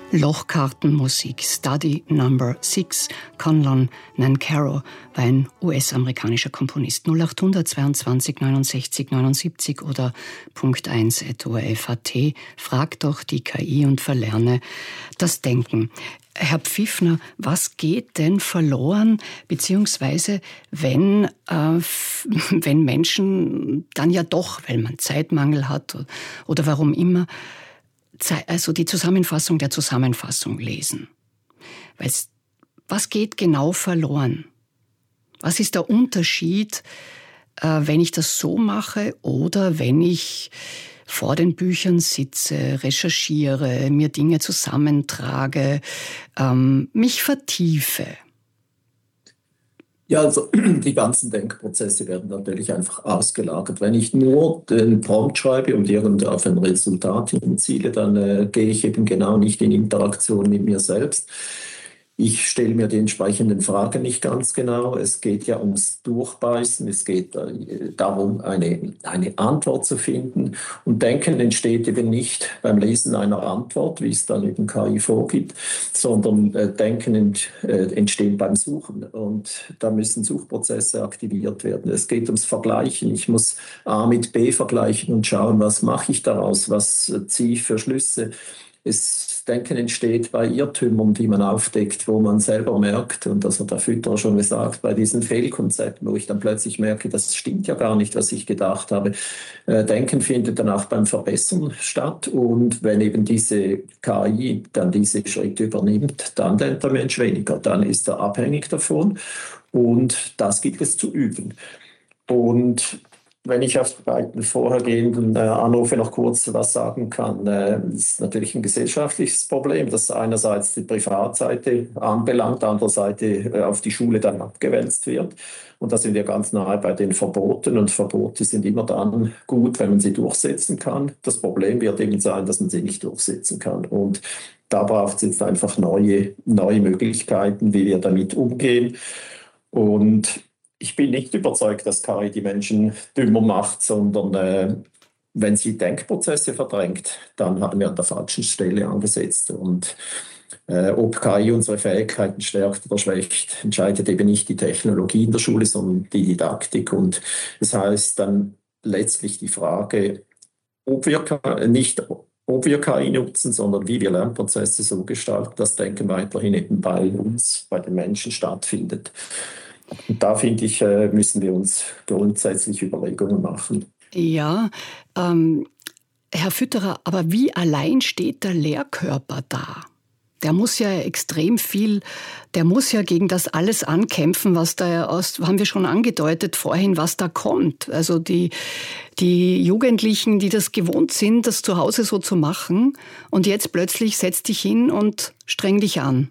Lochkartenmusik, Study Number 6, Conlon Nancarrow war ein US-amerikanischer Komponist. 0800 22 69 79 oder #1 @ORF.at. Frag doch die KI und verlerne das Denken. Herr Pfiffner, was geht denn verloren, beziehungsweise wenn Menschen dann ja doch, weil man Zeitmangel hat oder warum immer, also die Zusammenfassung der Zusammenfassung lesen? Was geht genau verloren? Was ist der Unterschied, wenn ich das so mache oder wenn ich vor den Büchern sitze, recherchiere, mir Dinge zusammentrage, mich vertiefe? Ja, also die ganzen Denkprozesse werden natürlich einfach ausgelagert. Wenn ich nur den Prompt schreibe und auf ein Resultat hinziele, dann gehe ich eben genau nicht in Interaktion mit mir selbst. Ich stelle mir die entsprechenden Fragen nicht ganz genau. Es geht ja ums Durchbeißen. Es geht darum, eine Antwort zu finden. Und Denken entsteht eben nicht beim Lesen einer Antwort, wie es dann eben KI vorgibt, sondern Denken entsteht beim Suchen. Und da müssen Suchprozesse aktiviert werden. Es geht ums Vergleichen. Ich muss A mit B vergleichen und schauen, was mache ich daraus, was ziehe ich für Schlüsse. Das Denken entsteht bei Irrtümern, die man aufdeckt, wo man selber merkt, und das hat der Fütterer schon gesagt, bei diesen Fehlkonzepten, wo ich dann plötzlich merke, das stimmt ja gar nicht, was ich gedacht habe. Denken findet dann auch beim Verbessern statt, und wenn eben diese KI dann diese Schritte übernimmt, dann denkt der Mensch weniger, dann ist er abhängig davon, und das gilt es zu üben. Und wenn ich auf die beiden vorhergehenden Anrufe noch kurz was sagen kann, ist natürlich ein gesellschaftliches Problem, das einerseits die Privatseite anbelangt, andererseits auf die Schule dann abgewälzt wird. Und da sind wir ganz nahe bei den Verboten, und Verbote sind immer dann gut, wenn man sie durchsetzen kann. Das Problem wird eben sein, dass man sie nicht durchsetzen kann. Und da braucht es jetzt einfach neue Möglichkeiten, wie wir damit umgehen. Und ich bin nicht überzeugt, dass KI die Menschen dümmer macht, sondern wenn sie Denkprozesse verdrängt, dann haben wir an der falschen Stelle angesetzt. Und ob KI unsere Fähigkeiten stärkt oder schwächt, entscheidet eben nicht die Technologie in der Schule, sondern die Didaktik. Und das heißt dann letztlich die Frage, ob wir KI nutzen, sondern wie wir Lernprozesse so gestalten, dass Denken weiterhin eben bei uns, bei den Menschen stattfindet. Und da, finde ich, müssen wir uns grundsätzlich Überlegungen machen. Ja, Herr Fütterer, aber wie allein steht der Lehrkörper da? Der muss ja der muss ja gegen das alles ankämpfen, was da haben wir schon angedeutet vorhin, was da kommt. Also die Jugendlichen, die das gewohnt sind, das zu Hause so zu machen, und jetzt plötzlich setz dich hin und streng dich an.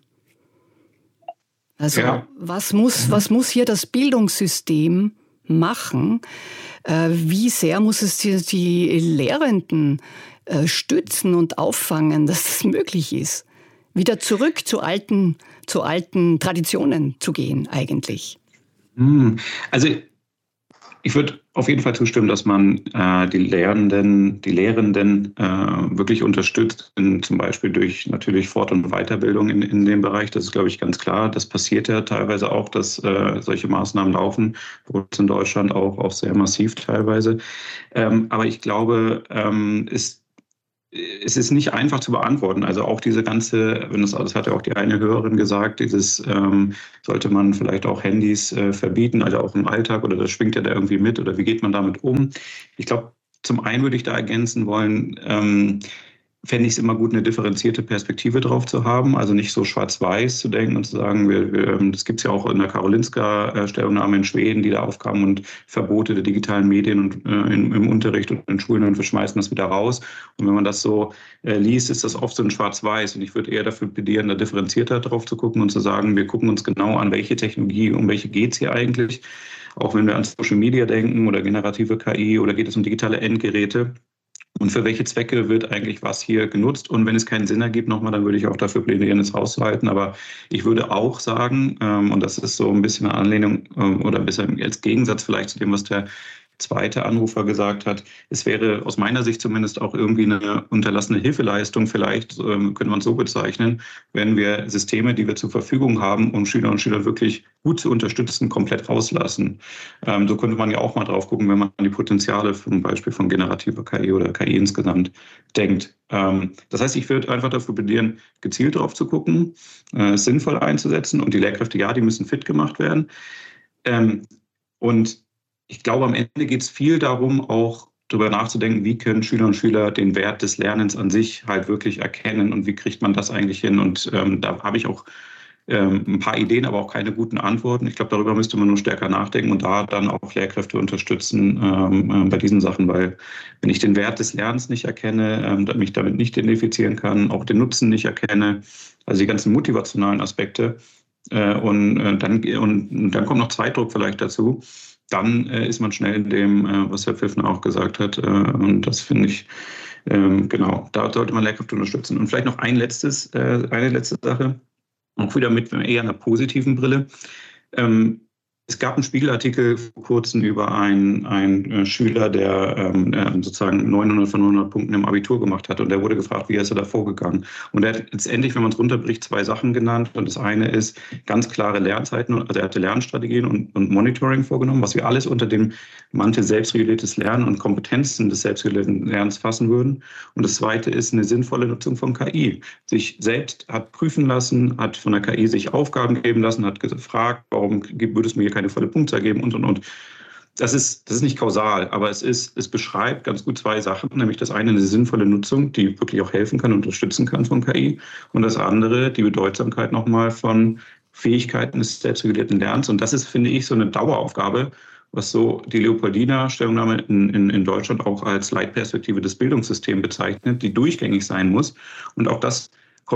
Also ja. Was muss hier das Bildungssystem machen? Wie sehr muss es die Lehrenden stützen und auffangen, dass das möglich ist? Wieder zurück zu alten Traditionen zu gehen eigentlich. Also ich würde auf jeden Fall zustimmen, dass man die Lehrenden wirklich unterstützt, zum Beispiel durch natürlich Fort- und Weiterbildung in dem Bereich. Das ist, glaube ich, ganz klar. Das passiert ja teilweise auch, dass solche Maßnahmen laufen, bei uns in Deutschland auch sehr massiv teilweise. Aber ich glaube, es ist nicht einfach zu beantworten. Also auch diese ganze, das hat ja auch die eine Hörerin gesagt, sollte man vielleicht auch Handys verbieten, also auch im Alltag, oder das schwingt ja da irgendwie mit, oder wie geht man damit um? Ich glaube, zum einen würde ich da ergänzen wollen, fände ich es immer gut, eine differenzierte Perspektive drauf zu haben, also nicht so schwarz-weiß zu denken und zu sagen, das gibt es ja auch in der Karolinska-Stellungnahme in Schweden, die da aufkam, und Verbote der digitalen Medien und im Unterricht und in Schulen, und wir schmeißen das wieder raus. Und wenn man das so liest, ist das oft so ein schwarz-weiß, und ich würde eher dafür plädieren, da differenzierter drauf zu gucken und zu sagen, wir gucken uns genau an, welche Technologie, um welche geht es hier eigentlich, auch wenn wir an Social Media denken oder generative KI, oder geht es um digitale Endgeräte. Und für welche Zwecke wird eigentlich was hier genutzt? Und wenn es keinen Sinn ergibt, nochmal, dann würde ich auch dafür plädieren, es rauszuhalten. Aber ich würde auch sagen, und das ist so ein bisschen eine Anlehnung oder ein bisschen als Gegensatz vielleicht zu dem, was der zweite Anrufer gesagt hat, es wäre aus meiner Sicht zumindest auch irgendwie eine unterlassene Hilfeleistung, vielleicht könnte man es so bezeichnen, wenn wir Systeme, die wir zur Verfügung haben, um Schüler und Schüler wirklich gut zu unterstützen, komplett rauslassen. So könnte man ja auch mal drauf gucken, wenn man an die Potenziale zum Beispiel von generativer KI oder KI insgesamt denkt. Das heißt, ich würde einfach dafür plädieren, gezielt drauf zu gucken, sinnvoll einzusetzen, und die Lehrkräfte, ja, die müssen fit gemacht werden. Und ich glaube, am Ende geht es viel darum, auch darüber nachzudenken, wie können Schüler und Schüler den Wert des Lernens an sich halt wirklich erkennen und wie kriegt man das eigentlich hin. Und da habe ich auch ein paar Ideen, aber auch keine guten Antworten. Ich glaube, darüber müsste man nur stärker nachdenken und da dann auch Lehrkräfte unterstützen bei diesen Sachen, weil wenn ich den Wert des Lernens nicht erkenne, mich damit nicht identifizieren kann, auch den Nutzen nicht erkenne, also die ganzen motivationalen Aspekte, und dann kommt noch Zeitdruck vielleicht dazu, dann ist man schnell in dem, was Herr Pfiffner auch gesagt hat, und das finde ich, genau, da sollte man Lehrkräfte unterstützen. Und vielleicht noch eine letzte Sache, auch wieder mit eher einer positiven Brille. Es gab einen Spiegelartikel vor kurzem über einen Schüler, der sozusagen 900 von 100 Punkten im Abitur gemacht hat. Und der wurde gefragt, wie ist er da vorgegangen? Und er hat letztendlich, wenn man es runterbricht, 2 Sachen genannt. Und das eine ist ganz klare Lernzeiten. Also er hatte Lernstrategien und Monitoring vorgenommen, was wir alles unter dem Mantel selbstreguliertes Lernen und Kompetenzen des selbstregulierten Lernens fassen würden. Und das zweite ist eine sinnvolle Nutzung von KI. Sich selbst hat prüfen lassen, hat von der KI sich Aufgaben geben lassen, hat gefragt, warum würde es mir hier keine volle Punktzahl geben und. Das ist nicht kausal, aber es beschreibt ganz gut 2 Sachen, nämlich das eine eine sinnvolle Nutzung, die wirklich auch helfen kann, unterstützen kann von KI, und das andere die Bedeutsamkeit nochmal von Fähigkeiten des selbstregulierten Lernens. Und das ist, finde ich, so eine Daueraufgabe, was so die Leopoldiner Stellungnahme in Deutschland auch als Leitperspektive des Bildungssystems bezeichnet, die durchgängig sein muss. Und auch das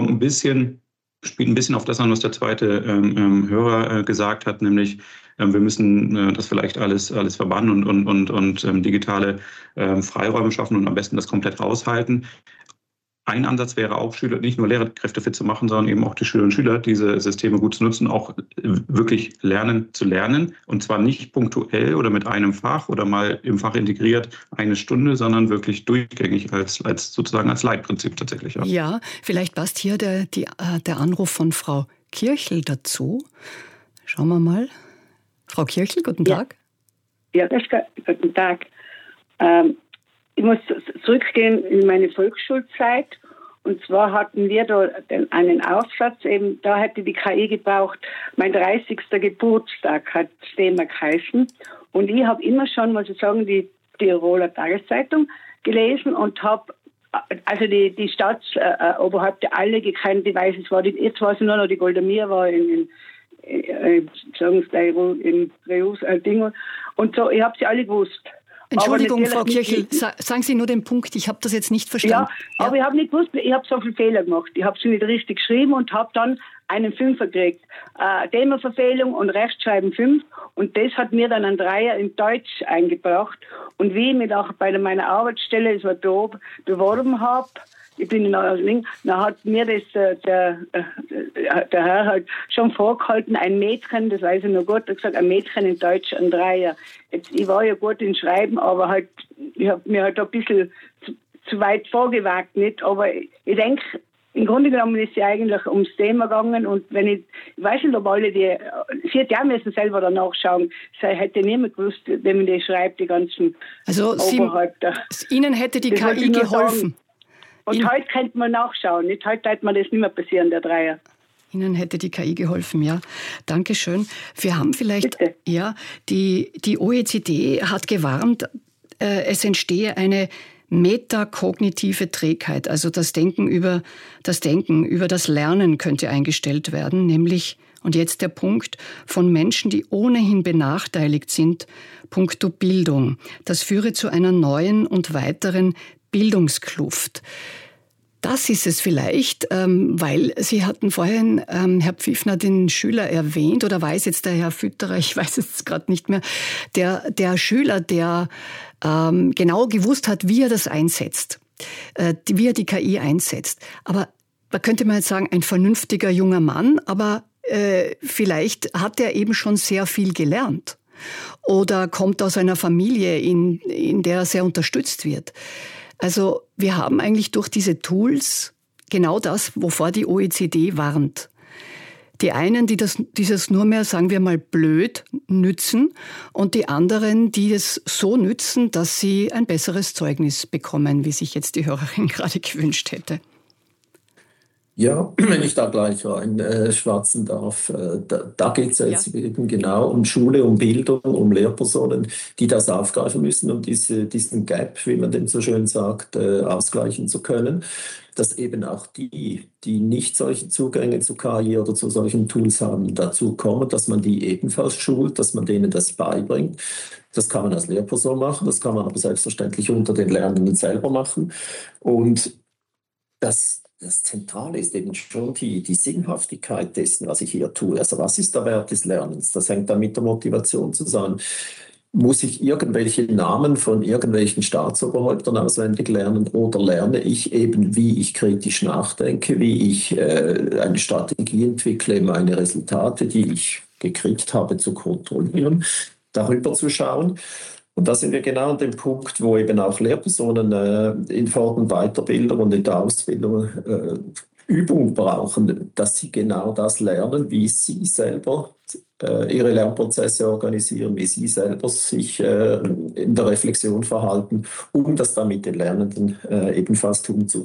spielt ein bisschen auf das an, was der zweite Hörer gesagt hat, nämlich wir müssen das vielleicht alles verbannen und digitale Freiräume schaffen und am besten das komplett raushalten. Ein Ansatz wäre auch, Schüler, nicht nur Lehrkräfte fit zu machen, sondern eben auch die Schülerinnen und Schüler, diese Systeme gut zu nutzen, auch wirklich zu lernen. Und zwar nicht punktuell oder mit einem Fach oder mal im Fach integriert 1 Stunde, sondern wirklich durchgängig als sozusagen als Leitprinzip tatsächlich. Ja, vielleicht passt hier der Anruf von Frau Kirchel dazu. Schauen wir mal. Frau Kirchel, guten Tag. Ja, guten Tag. Ich muss zurückgehen in meine Volksschulzeit. Und zwar hatten wir da einen Aufsatz, eben da hätte die KI gebraucht. Mein 30. Geburtstag hat das Thema geheißen. Und ich habe immer schon, muss ich sagen, die Tiroler Tageszeitung gelesen und habe also die Staatsoberhäupter alle gekannt. Ich weiß, jetzt war es nur noch die Goldamir war in Reus, Dinge. Und so, ich habe sie alle gewusst. Entschuldigung, Frau Kirchel, sagen Sie nur den Punkt, ich habe das jetzt nicht verstanden. Ja, aber ich habe nicht gewusst, ich habe so viele Fehler gemacht. Ich habe sie nicht richtig geschrieben und habe dann einen 5er gekriegt. Themaverfehlung und Rechtschreiben 5. Und das hat mir dann ein 3er in Deutsch eingebracht. Und wie ich mich auch bei meiner Arbeitsstelle beworben habe, ich bin in Neuerling, dann hat mir das der Herr halt schon vorgehalten, ein Mädchen, das weiß ich noch gut, er hat gesagt, ein Mädchen in Deutsch, ein 3er. Ich war ja gut in Schreiben, aber halt, ich habe mir halt ein bisschen zu weit vorgewagt, nicht? Aber ich denke, im Grunde genommen ist sie eigentlich ums Thema gegangen, und wenn ich weiß nicht, ob alle sie hätte ja müssen selber dann nachschauen, sie hätte niemand gewusst, wenn man die schreibt, die ganzen Oberhäupter. Ihnen hätte die KI geholfen. Und heute könnte man nachschauen. Nicht heute hätte man das nicht mehr passieren, der 3er. Ihnen hätte die KI geholfen, ja. Dankeschön. Wir haben vielleicht, bitte. Ja, die OECD hat gewarnt, es entstehe eine metakognitive Trägheit. Also das Denken über das Lernen könnte eingestellt werden, nämlich, und jetzt der Punkt, von Menschen, die ohnehin benachteiligt sind, puncto Bildung. Das führe zu einer neuen und weiteren Bildungskluft. Das ist es vielleicht, weil Sie hatten vorhin, Herr Pfiffner, den Schüler erwähnt, oder weiß jetzt der Herr Fütterer, ich weiß es gerade nicht mehr, der Schüler, der genau gewusst hat, wie er das einsetzt, wie er die KI einsetzt. Aber da könnte man jetzt sagen, ein vernünftiger junger Mann, aber vielleicht hat er eben schon sehr viel gelernt. oder kommt aus einer Familie, in der er sehr unterstützt wird. Also wir haben eigentlich durch diese Tools genau das, wovor die OECD warnt. Die einen, die dieses nur mehr, sagen wir mal, blöd nützen und die anderen, die es so nützen, dass sie ein besseres Zeugnis bekommen, wie sich jetzt die Hörerin gerade gewünscht hätte. Ja, wenn ich da gleich schwatzen darf, da geht es jetzt eben genau um Schule, um Bildung, um Lehrpersonen, die das aufgreifen müssen, um diesen Gap, wie man den so schön sagt, ausgleichen zu können. Dass eben auch die nicht solche Zugänge zu KI oder zu solchen Tools haben, dazu kommen, dass man die ebenfalls schult, dass man denen das beibringt. Das kann man als Lehrperson machen, das kann man aber selbstverständlich unter den Lernenden selber machen. Und das Zentrale ist eben schon die Sinnhaftigkeit dessen, was ich hier tue. Also was ist der Wert des Lernens? Das hängt dann mit der Motivation zusammen. Muss ich irgendwelche Namen von irgendwelchen Staatsoberhäuptern auswendig lernen oder lerne ich eben, wie ich kritisch nachdenke, wie ich eine Strategie entwickle, meine Resultate, die ich gekriegt habe, zu kontrollieren, darüber zu schauen. Und da sind wir genau an dem Punkt, wo eben auch Lehrpersonen in Fort- und Weiterbildung und in der Ausbildung Übung brauchen, dass sie genau das lernen, wie sie selber ihre Lernprozesse organisieren, wie sie selber sich in der Reflexion verhalten, um das dann mit den Lernenden ebenfalls tun zu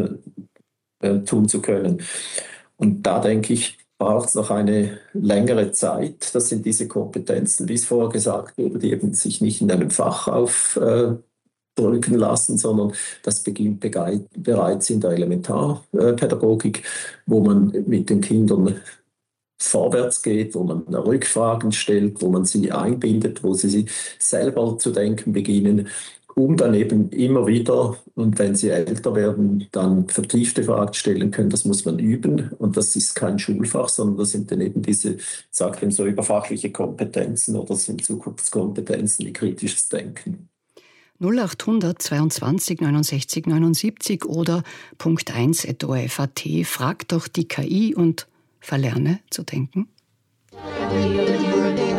können. Und da denke ich, braucht es noch eine längere Zeit. Das sind diese Kompetenzen, wie es vorher gesagt wurde, die eben sich nicht in einem Fach aufdrücken lassen, sondern das beginnt bereits in der Elementarpädagogik, wo man mit den Kindern vorwärts geht, wo man Rückfragen stellt, wo man sie einbindet, wo sie selber zu denken beginnen, um dann eben immer wieder, und wenn sie älter werden, dann vertiefte Fragen stellen können. Das muss man üben und das ist kein Schulfach, sondern das sind dann eben diese, sagt man so, überfachliche Kompetenzen oder sind Zukunftskompetenzen wie kritisches Denken. 0800 22 69 79 oder Punkt1@ORF.at. Frag doch die KI und verlerne zu denken.